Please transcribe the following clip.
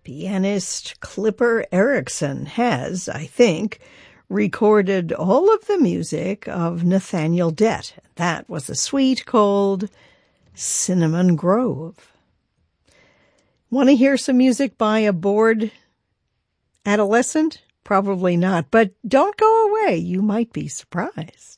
Pianist Clipper Erickson has, I think, recorded all of the music of Nathaniel Dett. That was a suite called Cinnamon Grove. Want to hear some music by a bored adolescent? Probably not, but don't go away. You might be surprised.